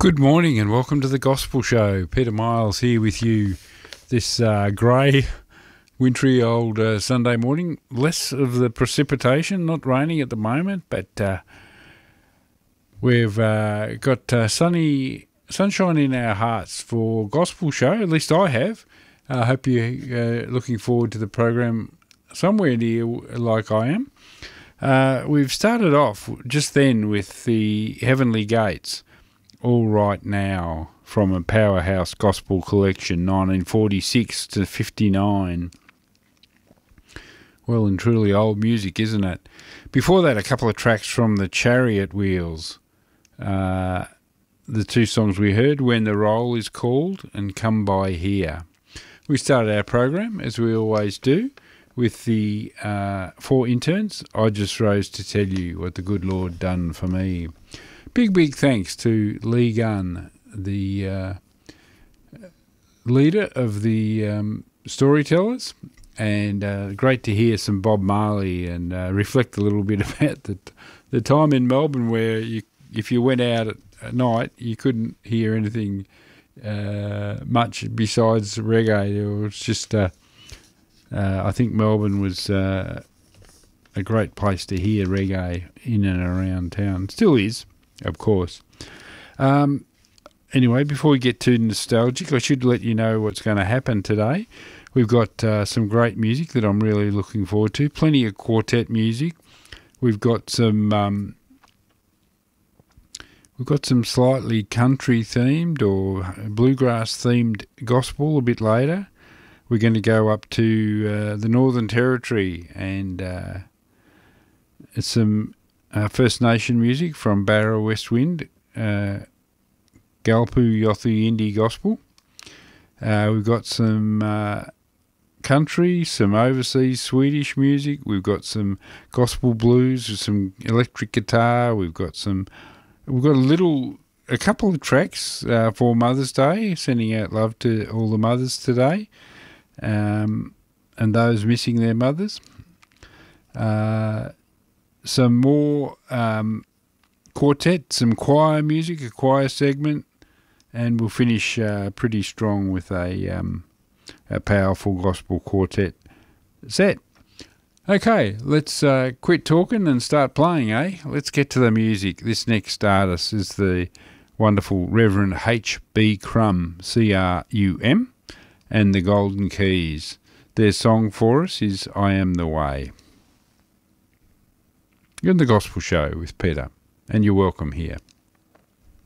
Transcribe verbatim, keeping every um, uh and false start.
Good morning and welcome to the Gospel Show. Peter Miles here with you this uh, grey, wintry old uh, Sunday morning. Less of the precipitation, not raining at the moment, but uh, we've uh, got uh, sunny sunshine in our hearts for Gospel Show. At least I have. I uh, hope you're uh, looking forward to the program somewhere near like I am. Uh, we've started off just then with the Heavenly Gates. All Right Now from a Powerhouse Gospel Collection, nineteen forty-six to fifty-nine. Well and truly old music, isn't it? Before that, a couple of tracks from the Chariot Wheels. Uh, the two songs we heard, When the Roll is Called and Come By Here. We started our program, as we always do, with the uh, four interns. I just rose to tell you what the good Lord done for me. Big, big thanks to Lee Gunn, the uh, leader of the um, Storytellers, and uh, great to hear some Bob Marley and uh, reflect a little bit about the, the time in Melbourne where you, if you went out at, at night, you couldn't hear anything uh, much besides reggae. It was just, uh, uh, I think Melbourne was uh, a great place to hear reggae in and around town. Still is. Of course. Um, anyway, before we get too nostalgic, I should let you know what's going to happen today. We've got uh, some great music that I'm really looking forward to. Plenty of quartet music. We've got some. Um, we've got some slightly country themed or bluegrass themed gospel a bit later. We're going to go up to uh, the Northern Territory and uh, some. Uh, First Nation music from Barra West Wind, uh, Galpu Yothu Indie Gospel. Uh, we've got some uh, country, some overseas Swedish music. We've got some gospel blues with some electric guitar. We've got some. We've got a little, a couple of tracks uh, for Mother's Day. Sending out love to all the mothers today, um, and those missing their mothers. Uh, Some more um, quartet, some choir music, a choir segment, and we'll finish uh, pretty strong with a, um, a powerful gospel quartet set. Okay, let's uh, quit talking and start playing, eh? Let's get to the music. This next artist is the wonderful Reverend H B Crum, C R U M, and the Golden Keys. Their song for us is I Am the Way. You're on the Gospel Show with Peter, and you're welcome here.